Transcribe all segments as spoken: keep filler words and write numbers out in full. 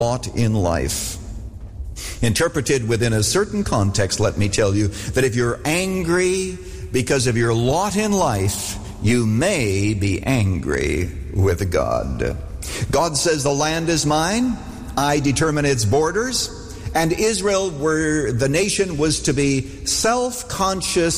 lot in life. Interpreted within a certain context, let me tell you that if you're angry because of your lot in life, you may be angry with God. God says, the land is mine, I determine its borders, and Israel, were the nation, was to be self-conscious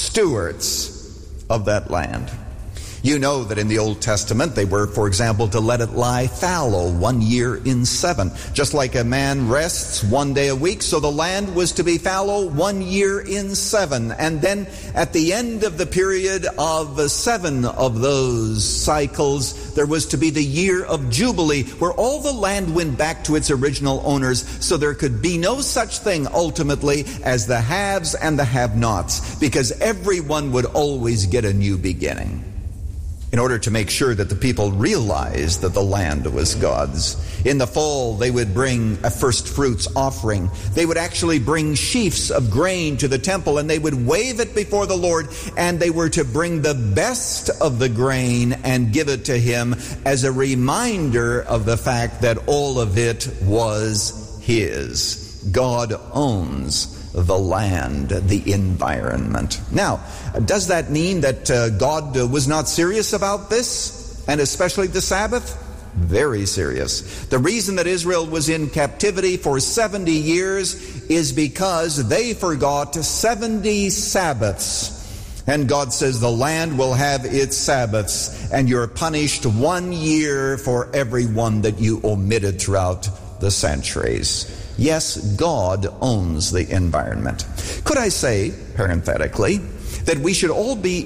stewards of that land. You know that in the Old Testament they were, for example, to let it lie fallow one year in seven. Just like a man rests one day a week, so the land was to be fallow one year in seven. And then at the end of the period of seven of those cycles, there was to be the year of Jubilee, where all the land went back to its original owners, so there could be no such thing ultimately as the haves and the have-nots, because everyone would always get a new beginning. In order to make sure that the people realized that the land was God's. In the fall, they would bring a first fruits offering. They would actually bring sheaves of grain to the temple, and they would wave it before the Lord, and they were to bring the best of the grain and give it to Him as a reminder of the fact that all of it was His. God owns the land, the environment. Now, does that mean that uh, God uh, was not serious about this, and especially the Sabbath? Very serious. The reason that Israel was in captivity for seventy years is because they forgot seventy Sabbaths. And God says the land will have its Sabbaths, and you're punished one year for every one that you omitted throughout the centuries. Yes, God owns the environment. Could I say, parenthetically, that we should all be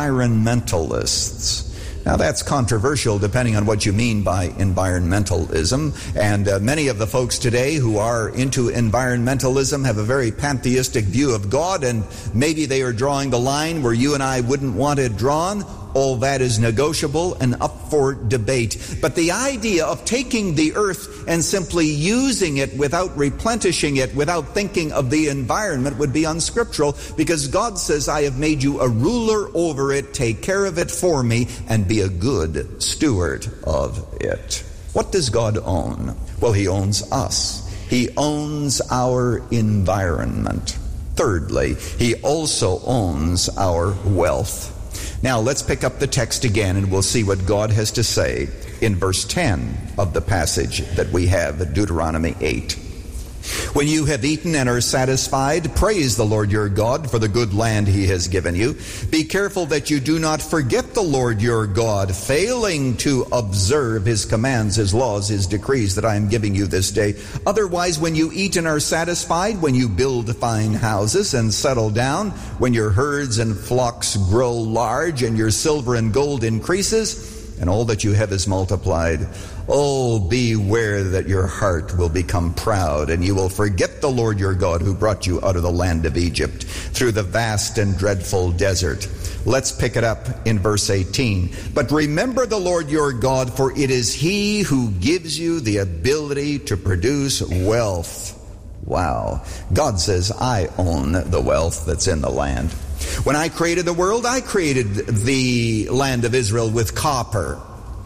environmentalists? Now, that's controversial depending on what you mean by environmentalism. And uh, many of the folks today who are into environmentalism have a very pantheistic view of God, and maybe they are drawing the line where you and I wouldn't want it drawn. All that is negotiable and up for debate. But the idea of taking the earth and simply using it without replenishing it, without thinking of the environment, would be unscriptural, because God says, I have made you a ruler over it, take care of it for me, and be a good steward of it. What does God own? Well, He owns us. He owns our environment. Thirdly, He also owns our wealth. Now, let's pick up the text again, and we'll see what God has to say in verse ten of the passage that we have at Deuteronomy eight. When you have eaten and are satisfied, praise the Lord your God for the good land He has given you. Be careful that you do not forget the Lord your God, failing to observe His commands, His laws, His decrees that I am giving you this day. Otherwise, when you eat and are satisfied, when you build fine houses and settle down, when your herds and flocks grow large and your silver and gold increases, and all that you have is multiplied, oh, beware that your heart will become proud, and you will forget the Lord your God who brought you out of the land of Egypt through the vast and dreadful desert. Let's pick it up in verse eighteen. But remember the Lord your God, for it is He who gives you the ability to produce wealth. Wow. God says, I own the wealth that's in the land. When I created the world, I created the land of Israel with copper.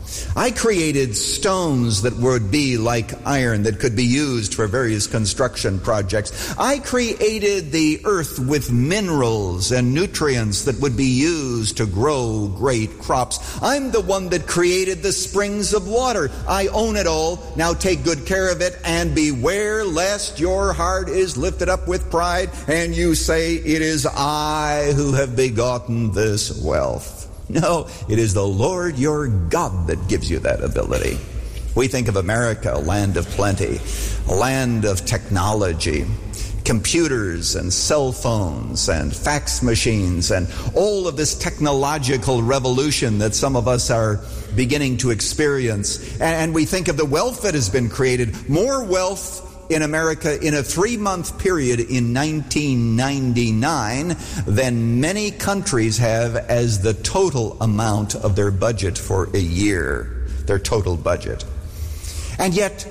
I created stones that would be like iron, that could be used for various construction projects. I created the earth with minerals and nutrients that would be used to grow great crops. I'm the one that created the springs of water. I own it all. Now take good care of it, and beware lest your heart is lifted up with pride and you say, it is I who have begotten this wealth. No, it is the Lord your God that gives you that ability. We think of America, a land of plenty, a land of technology, computers and cell phones and fax machines and all of this technological revolution that some of us are beginning to experience. And we think of the wealth that has been created, more wealth in America in a three-month period in nineteen ninety-nine than many countries have as the total amount of their budget for a year, their total budget. And yet,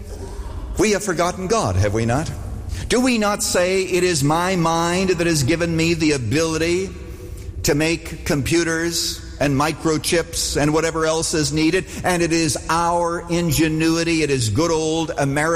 we have forgotten God, have we not? Do we not say, it is my mind that has given me the ability to make computers and microchips and whatever else is needed. And it is our ingenuity, it is good old American